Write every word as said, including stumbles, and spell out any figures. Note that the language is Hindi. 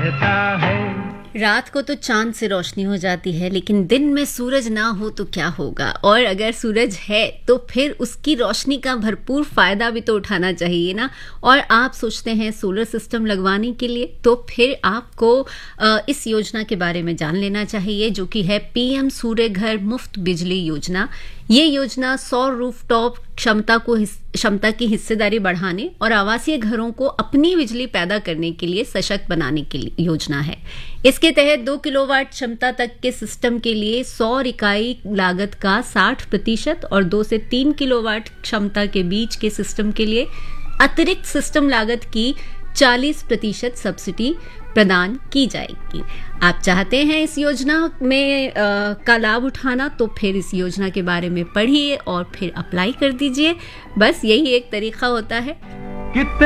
रहता है। रात को तो चांद से रोशनी हो जाती है, लेकिन दिन में सूरज ना हो तो क्या होगा। और अगर सूरज है तो फिर उसकी रोशनी का भरपूर फायदा भी तो उठाना चाहिए ना। और आप सोचते हैं सोलर सिस्टम लगवाने के लिए, तो फिर आपको इस योजना के बारे में जान लेना चाहिए, जो कि है पीएम सूर्य घर मुफ्त बिजली योजना। ये योजना सौर रूफटॉप क्षमता को क्षमता की हिस्सेदारी बढ़ाने और आवासीय घरों को अपनी बिजली पैदा करने के लिए सशक्त बनाने की योजना है। इसके तहत दो किलोवाट क्षमता तक के सिस्टम के लिए सौर इकाई लागत का साठ प्रतिशत और दो से तीन किलोवाट क्षमता के बीच के सिस्टम के लिए अतिरिक्त सिस्टम लागत की चालीस प्रतिशत सब्सिडी प्रदान की जाएगी। आप चाहते हैं इस योजना में आ, का लाभ उठाना, तो फिर इस योजना के बारे में पढ़िए और फिर अप्लाई कर दीजिए। बस यही एक तरीका होता है।